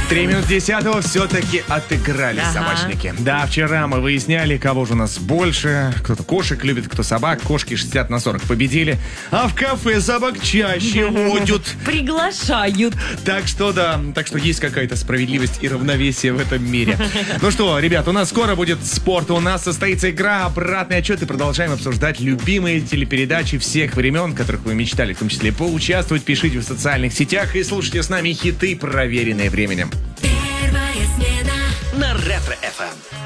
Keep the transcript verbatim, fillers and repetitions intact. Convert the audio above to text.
Три минут десятого все-таки отыграли Ага. собачники. Да, вчера мы выясняли, кого же у нас больше. Кто-то кошек любит, кто собак. Кошки шестьдесят на сорок победили. А в кафе собак чаще водят. Приглашают. Так что да, так что есть какая-то справедливость и равновесие в этом мире. Ну что, ребят, у нас скоро будет спорт. У нас состоится игра «Обратный отчет». И продолжаем обсуждать любимые телепередачи всех времен, в которых вы мечтали, в том числе поучаствовать. Пишите в социальных сетях и слушайте с нами хиты, проверенные временем. Первая смена на Ретро-эф эм.